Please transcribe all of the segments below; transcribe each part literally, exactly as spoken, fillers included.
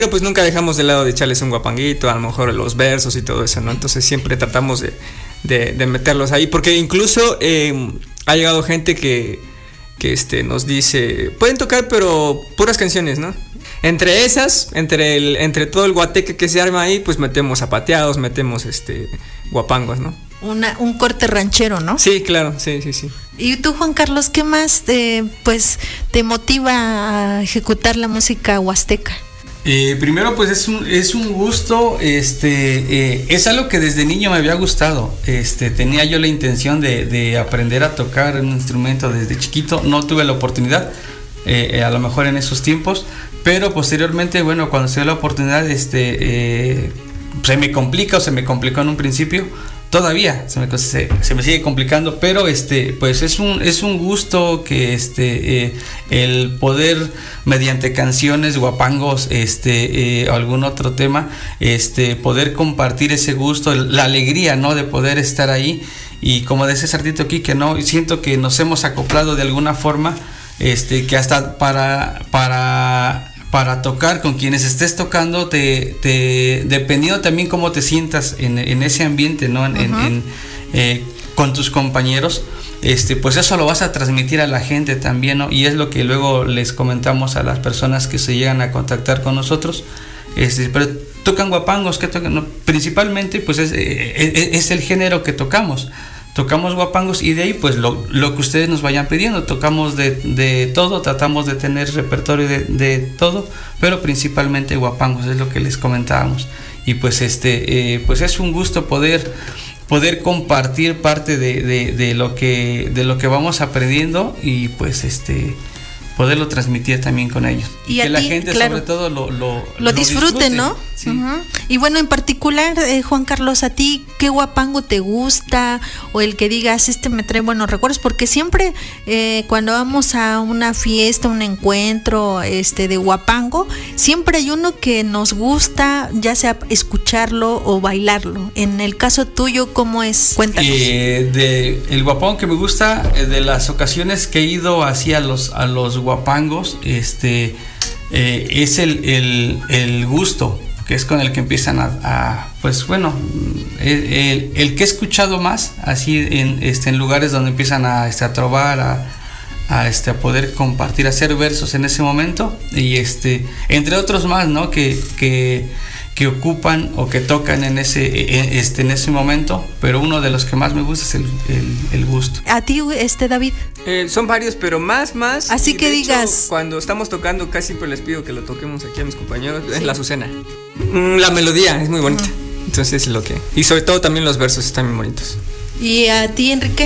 Pero pues nunca dejamos de lado de echarles un guapanguito, a lo mejor los versos y todo eso, ¿no? Entonces siempre tratamos de, de, de meterlos ahí, porque incluso eh, ha llegado gente que, que este, nos dice, pueden tocar pero puras canciones, ¿no? Entre esas, entre el, entre todo el guateque que se arma ahí, pues metemos zapateados, metemos este guapangos, ¿no? Una, un corte ranchero, ¿no? Sí, claro, sí, sí, sí. ¿Y tú, Juan Carlos, qué más te, pues, te motiva a ejecutar la música huasteca? Eh, primero, pues es un, es un gusto, este, eh, es algo que desde niño me había gustado. Este, tenía yo la intención de, de aprender a tocar un instrumento desde chiquito. No tuve la oportunidad, eh, eh, a lo mejor en esos tiempos, pero posteriormente, bueno, cuando se dio la oportunidad, este, eh, se me complica o se me complicó en un principio. Todavía se me, se, se me sigue complicando, pero este, pues es un, es un gusto que este, eh, el poder mediante canciones, guapangos, este, eh, algún otro tema, este, poder compartir ese gusto, la alegría, ¿no? De poder estar ahí. Y como decía Sartito aquí, que no, siento que nos hemos acoplado de alguna forma, este, que hasta para, para para tocar con quienes estés tocando, te, te dependiendo también cómo te sientas en, en ese ambiente, ¿no? En, uh-huh. en, en, eh, con tus compañeros, este, pues eso lo vas a transmitir a la gente también, ¿no? Y es lo que luego les comentamos a las personas que se llegan a contactar con nosotros, este, pero tocan guapangos, que tocan, no, principalmente pues es, es, es el género que tocamos. Tocamos guapangos y de ahí pues lo, lo que ustedes nos vayan pidiendo, tocamos de, de todo, tratamos de tener repertorio de, de todo, pero principalmente guapangos, es lo que les comentábamos. Y pues este, eh, pues es un gusto poder, poder compartir parte de, de, de lo que, de lo que vamos aprendiendo y pues este, poderlo transmitir también con ellos. Y que a la ti, gente claro, sobre todo lo, lo, lo, lo disfrute, disfrute, ¿no? Sí. Uh-huh. Y bueno, en particular, eh, Juan Carlos, ¿a ti qué guapango te gusta? O el que digas, este me trae buenos recuerdos, porque siempre eh, cuando vamos a una fiesta, un encuentro este de guapango, siempre hay uno que nos gusta, ya sea escucharlo o bailarlo. En el caso tuyo, ¿cómo es? Cuéntanos. Eh, de el guapango que me gusta, eh, de las ocasiones que he ido así a los, a los guapangos, este, eh, es el, el, el gusto, que es con el que empiezan a, a pues bueno, el, el, el que he escuchado más, así en, este, en lugares donde empiezan a, este, a trobar, a, a, este, a poder compartir, a hacer versos en ese momento, y este, entre otros más, ¿no? Que, que, que ocupan o que tocan en ese, este, en ese momento, pero uno de los que más me gusta es el, el, el gusto. ¿A ti, este David? Eh, son varios, pero más, más. Así que digas. Hecho, cuando estamos tocando, casi siempre les pido que lo toquemos aquí a mis compañeros. Sí. Es la Azucena. Mm, la melodía es muy bonita. Uh-huh. Entonces es lo que. Y sobre todo también los versos están muy bonitos. ¿Y a ti, Enrique?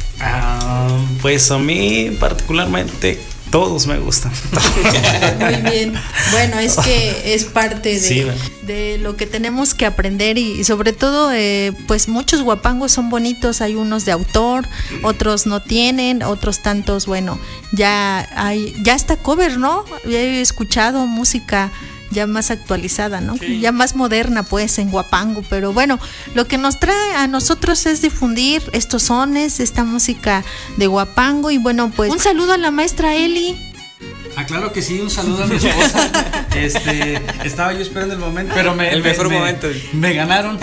Uh, pues a mí particularmente todos me gustan. Muy bien. Bueno, es que es parte de, sí, de lo que tenemos que aprender y, y sobre todo, eh, pues muchos guapangos son bonitos. Hay unos de autor, otros no tienen, otros tantos, bueno, ya hay, ya está cover, ¿no? He escuchado música ya más actualizada, ¿no? Sí. Ya más moderna, pues, en guapango, pero bueno, lo que nos trae a nosotros es difundir estos sones, esta música de guapango, y bueno, pues, un saludo a la maestra Eli. Ah, claro que sí, un saludo a mi esposa. Este, estaba yo esperando el momento, pero me, el me, mejor me, momento. Me ganaron.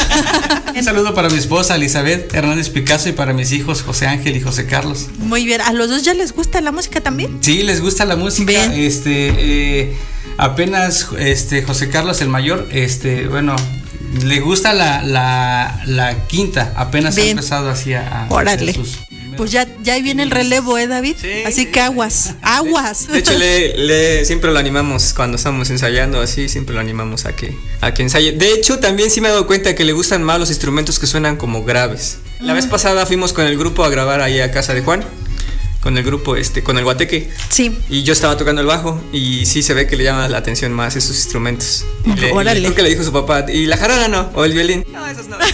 Un saludo para mi esposa Elizabeth Hernández Picasso y para mis hijos José Ángel y José Carlos. Muy bien, ¿a los dos ya les gusta la música también? Sí, les gusta la música. Bien. Este, eh, apenas, este, José Carlos el mayor, este, bueno, le gusta la, la, la quinta, apenas Bien. ha empezado así a, a hacer sus... Pues ya, ya viene el relevo, ¿eh, David? Sí, así que aguas, aguas. De hecho, le, le, siempre lo animamos cuando estamos ensayando, así, siempre lo animamos a que, a que ensaye. De hecho, también sí me he dado cuenta que le gustan más los instrumentos que suenan como graves. La mm. vez pasada fuimos con el grupo a grabar ahí a casa de Juan, con el grupo, este, con el guateque. Sí. Y yo estaba tocando el bajo y sí se ve que le llama la atención más esos instrumentos. Le, Órale. Le, creo que le dijo su papá, ¿y la jarana no? ¿O el violín? No, esos no.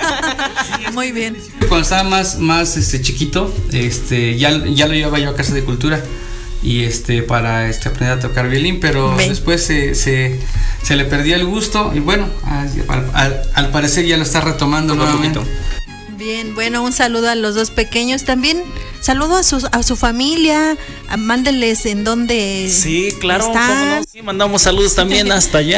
Muy bien. Cuando estaba más, más este, chiquito, este, ya, ya lo llevaba yo a casa de cultura y este, para este, aprender a tocar violín, pero Ven. después se, se, se le perdió el gusto y bueno, al, al, al parecer ya lo está retomando nuevamente. Bien, bueno, un saludo a los dos pequeños también. saludo a su, a su familia, a- mándenles en dónde Sí, claro, están. cómo no, sí, mandamos saludos también hasta allá.